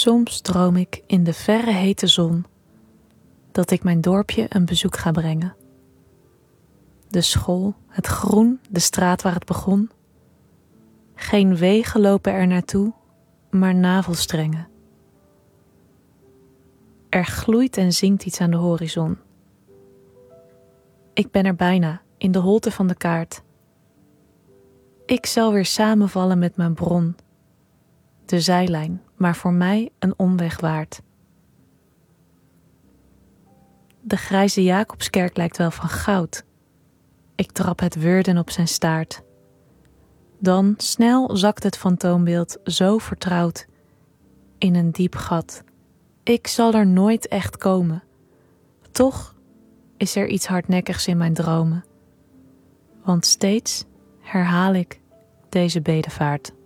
Soms droom ik in de verre hete zon dat ik mijn dorpje een bezoek ga brengen. De school, het groen, de straat waar het begon. Geen wegen lopen er naartoe, maar navelstrengen. Er gloeit en zingt iets aan de horizon. Ik ben er bijna, in de holte van de kaart. Ik zal weer samenvallen met mijn bron. De zijlijn, maar voor mij een omweg waard. De grijze Jacobskerk lijkt wel van goud. Ik trap het Woerden op zijn staart. Dan snel zakt het fantoombeeld zo vertrouwd in een diep gat. Ik zal er nooit echt komen. Toch is er iets hardnekkigs in mijn dromen. Want steeds herhaal ik deze bedevaart.